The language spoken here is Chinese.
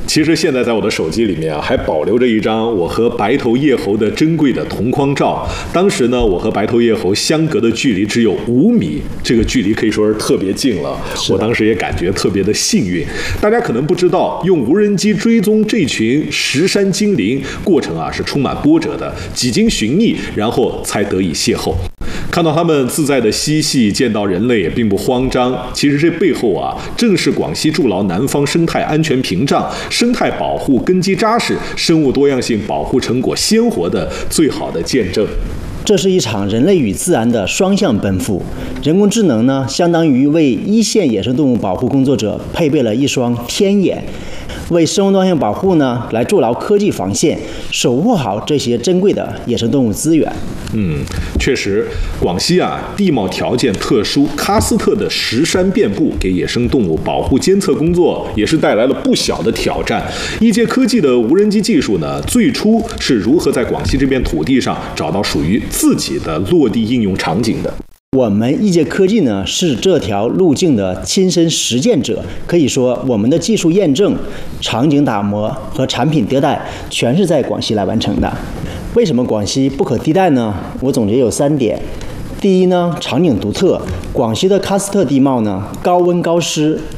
其实现在在我的手机里面啊，还保留着一张我和白头叶猴的珍贵的同框照。当时呢，我和白头叶猴相隔的距离只有5米，这个距离可以说是特别近了。我当时也感觉特别的幸运。大家可能不知道，用无人机追踪这群石山精灵过程啊是充满波折的，几经寻觅，然后才得以邂逅。看到他们自在的嬉戏，见到人类也并不慌张。其实这背后啊，正是广西筑牢南方生态安全屏障、生态保护根基扎实、生物多样性保护成果鲜活的最好的见证。 这是一场人类与自然的双向奔赴。人工智能呢，相当于为一线野生动物保护工作者配备了一双天眼，为生物多样性保护呢，来筑牢科技防线，守护好这些珍贵的野生动物资源。 确实，广西啊地貌条件特殊，喀斯特的石山遍布，给野生动物保护监测工作也是带来了不小的挑战。异界科技的无人机技术呢，最初是如何在广西这片土地上找到属于自己的落地应用场景的？ 我们异界科技呢，是这条路径的亲身实践者。可以说，我们的技术验证、场景打磨和产品迭代，全是在广西来完成的。为什么广西不可替代呢？我总结有3点。第一呢，场景独特。广西的喀斯特地貌呢，高温高湿，